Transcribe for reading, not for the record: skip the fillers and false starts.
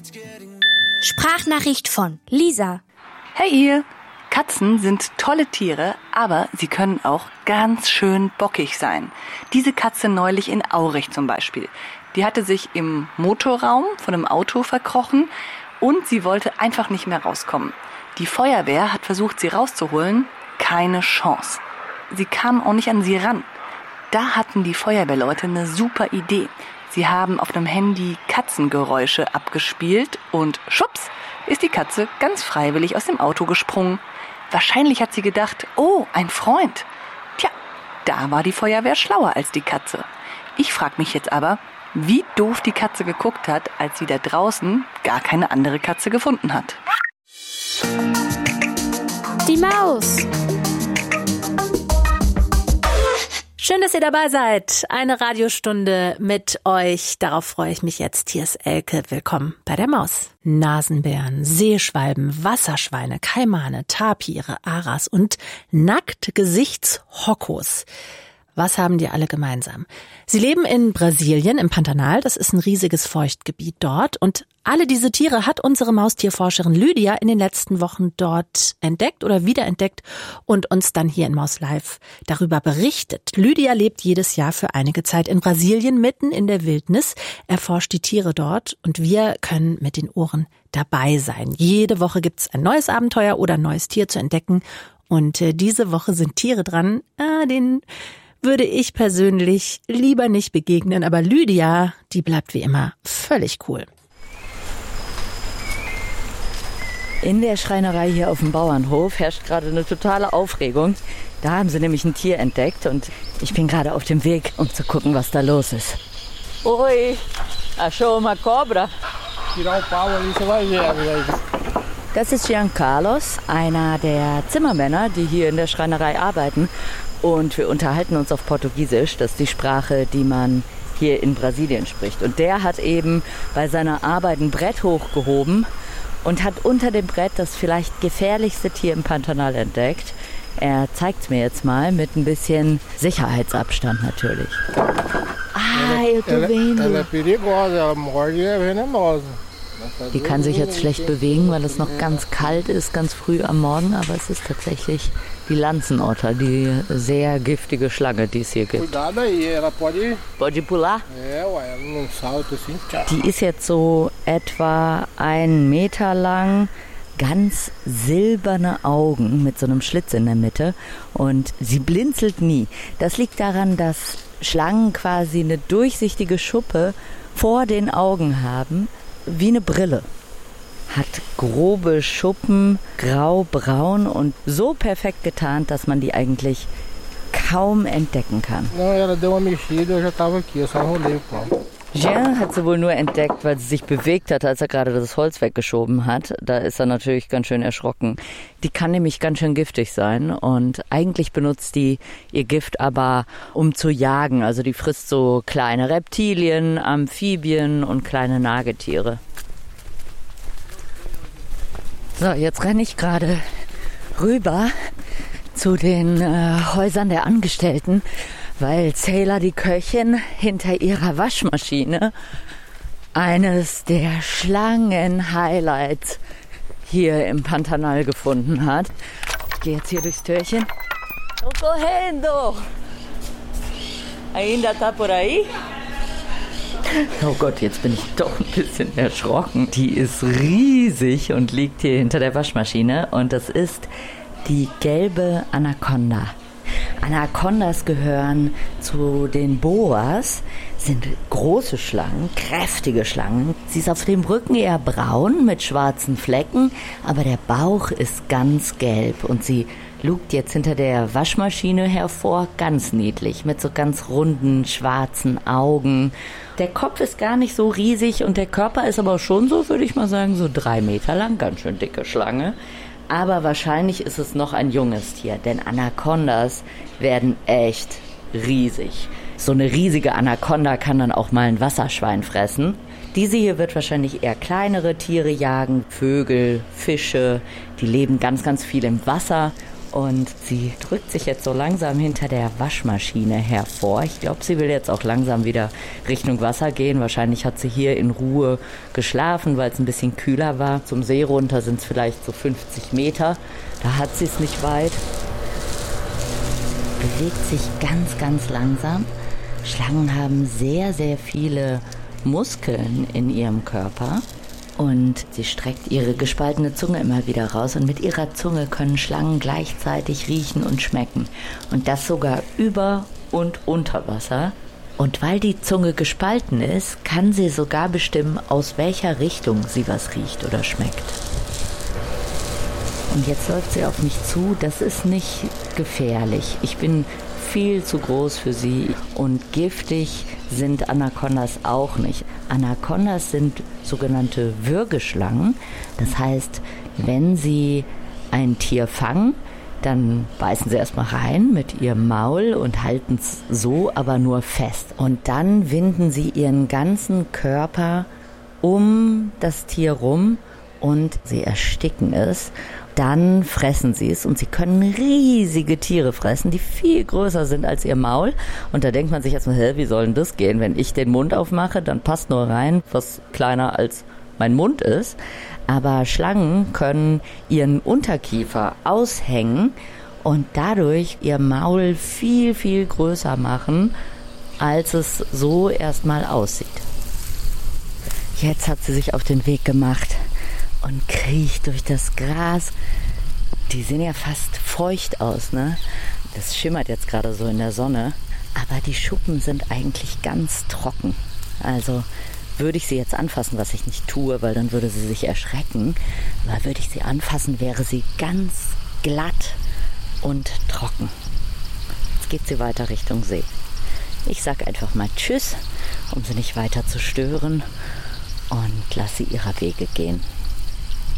Sprachnachricht von Lisa. Hey ihr! Katzen sind tolle Tiere, aber sie können auch ganz schön bockig sein. Diese Katze neulich in Aurich zum Beispiel. Die hatte sich im Motorraum von einem Auto verkrochen und sie wollte einfach nicht mehr rauskommen. Die Feuerwehr hat versucht, sie rauszuholen. Keine Chance. Sie kamen auch nicht an sie ran. Da hatten die Feuerwehrleute eine super Idee. Sie haben auf dem Handy Katzengeräusche abgespielt und schwupps ist die Katze ganz freiwillig aus dem Auto gesprungen. Wahrscheinlich hat sie gedacht, oh, ein Freund. Tja, da war die Feuerwehr schlauer als die Katze. Ich frage mich jetzt aber, wie doof die Katze geguckt hat, als sie da draußen gar keine andere Katze gefunden hat. Die Maus. Schön, dass ihr dabei seid. Eine Radiostunde mit euch. Darauf freue ich mich jetzt. Hier ist Elke. Willkommen bei der Maus. Nasenbären, Seeschwalben, Wasserschweine, Kaimane, Tapire, Aras und Nacktgesichtshokkos. Was haben die alle gemeinsam? Sie leben in Brasilien, im Pantanal. Das ist ein riesiges Feuchtgebiet dort. Und alle diese Tiere hat unsere Maustierforscherin Lydia in den letzten Wochen dort entdeckt oder wiederentdeckt und uns dann hier in Maus Live darüber berichtet. Lydia lebt jedes Jahr für einige Zeit in Brasilien, mitten in der Wildnis, erforscht die Tiere dort und wir können mit den Ohren dabei sein. Jede Woche gibt's ein neues Abenteuer oder ein neues Tier zu entdecken. Und diese Woche sind Tiere dran, denen würde ich persönlich lieber nicht begegnen. Aber Lydia, die bleibt wie immer völlig cool. In der Schreinerei hier auf dem Bauernhof herrscht gerade eine totale Aufregung. Da haben sie nämlich ein Tier entdeckt und ich bin gerade auf dem Weg, um zu gucken, was da los ist. Oi, achou uma cobra? Das ist Jean Carlos, einer der Zimmermänner, die hier in der Schreinerei arbeiten. Und wir unterhalten uns auf Portugiesisch, das ist die Sprache, die man hier in Brasilien spricht. Und der hat eben bei seiner Arbeit ein Brett hochgehoben und hat unter dem Brett das vielleicht gefährlichste Tier im Pantanal entdeckt. Er zeigt es mir jetzt mal mit ein bisschen Sicherheitsabstand natürlich. Eu tô vendo. Ela é perigosa, ela morde e é venenosa. Die kann sich jetzt schlecht bewegen, weil es noch ganz kalt ist, ganz früh am Morgen. Aber es ist tatsächlich die Lanzenotter, die sehr giftige Schlange, die es hier gibt. Cuidado aí, ela pode pular? Ela não salta assim, tchau. Die ist jetzt so etwa 1 Meter lang, ganz silberne Augen mit so einem Schlitz in der Mitte und sie blinzelt nie. Das liegt daran, dass Schlangen quasi eine durchsichtige Schuppe vor den Augen haben, wie eine Brille. Hat grobe Schuppen, grau-braun und so perfekt getarnt, dass man die eigentlich kaum entdecken kann. Não, ela deu uma mexida, eu já estava aqui, eu só enrolei o pau. Jean hat sie wohl nur entdeckt, weil sie sich bewegt hat, als er gerade das Holz weggeschoben hat. Da ist er natürlich ganz schön erschrocken. Die kann nämlich ganz schön giftig sein und eigentlich benutzt die ihr Gift aber, um zu jagen. Also die frisst so kleine Reptilien, Amphibien und kleine Nagetiere. So, jetzt renne ich gerade rüber zu den Häusern der Angestellten, weil Sailor, die Köchin, hinter ihrer Waschmaschine eines der Schlangen-Highlights hier im Pantanal gefunden hat. Ich gehe jetzt hier durchs Türchen. Tô correndo! Ainda tá por aí? Oh Gott, jetzt bin ich doch ein bisschen erschrocken. Die ist riesig und liegt hier hinter der Waschmaschine und das ist die gelbe Anaconda. Anacondas gehören zu den Boas, sind große Schlangen, kräftige Schlangen. Sie ist auf dem Rücken eher braun mit schwarzen Flecken, aber der Bauch ist ganz gelb und sie lugt jetzt hinter der Waschmaschine hervor, ganz niedlich, mit so ganz runden, schwarzen Augen. Der Kopf ist gar nicht so riesig und der Körper ist aber schon so, würde ich mal sagen, so 3 Meter lang, ganz schön dicke Schlange. Aber wahrscheinlich ist es noch ein junges Tier, denn Anacondas werden echt riesig. So eine riesige Anaconda kann dann auch mal ein Wasserschwein fressen. Diese hier wird wahrscheinlich eher kleinere Tiere jagen, Vögel, Fische. Die leben ganz, ganz viel im Wasser Und sie drückt sich jetzt so langsam hinter der Waschmaschine hervor. Ich glaube, sie will jetzt auch langsam wieder Richtung Wasser gehen. Wahrscheinlich hat sie hier in Ruhe geschlafen, weil es ein bisschen kühler war. Zum See runter sind es vielleicht so 50 Meter. Da hat sie es nicht weit. Bewegt sich ganz, ganz langsam. Schlangen haben sehr, sehr viele Muskeln in ihrem Körper. Und sie streckt ihre gespaltene Zunge immer wieder raus. Und mit ihrer Zunge können Schlangen gleichzeitig riechen und schmecken. Und das sogar über und unter Wasser. Und weil die Zunge gespalten ist, kann sie sogar bestimmen, aus welcher Richtung sie was riecht oder schmeckt. Und jetzt läuft sie auf mich zu. Das ist nicht gefährlich. Ich bin viel zu groß für sie und giftig sind Anacondas auch nicht. Anacondas sind sogenannte Würgeschlangen. Das heißt, wenn sie ein Tier fangen, dann beißen sie erstmal rein mit ihrem Maul und halten es so aber nur fest. Und dann winden sie ihren ganzen Körper um das Tier rum und sie ersticken es. Dann fressen sie es und sie können riesige Tiere fressen, die viel größer sind als ihr Maul. Und da denkt man sich erstmal, wie soll denn das gehen? Wenn ich den Mund aufmache, dann passt nur rein, was kleiner als mein Mund ist. Aber Schlangen können ihren Unterkiefer aushängen und dadurch ihr Maul viel, viel größer machen, als es so erstmal aussieht. Jetzt hat sie sich auf den Weg gemacht und kriecht durch das Gras. Die sehen ja fast feucht aus, ne? Das schimmert jetzt gerade so in der Sonne. Aber die Schuppen sind eigentlich ganz trocken. Also würde ich sie jetzt anfassen, was ich nicht tue, weil dann würde sie sich erschrecken. Aber würde ich sie anfassen, wäre sie ganz glatt und trocken. Jetzt geht sie weiter Richtung See. Ich sage einfach mal Tschüss, um sie nicht weiter zu stören und lasse sie ihrer Wege gehen.